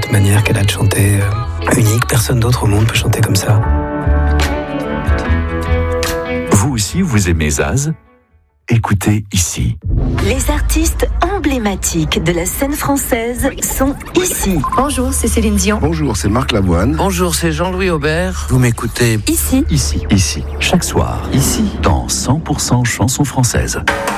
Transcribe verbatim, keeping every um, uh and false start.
cette manière qu'elle a de chanter, euh, unique. Personne d'autre au monde peut chanter comme ça. Vous aussi, vous aimez Zaz ? Écoutez ici. Les artistes emblématiques de la scène française sont ici. Bonjour, c'est Céline Dion. Bonjour, c'est Marc Lavoine. Bonjour, c'est Jean-Louis Aubert. Vous m'écoutez Ici. Ici, ici, chaque soir, ici, dans cent pour cent chansons françaises.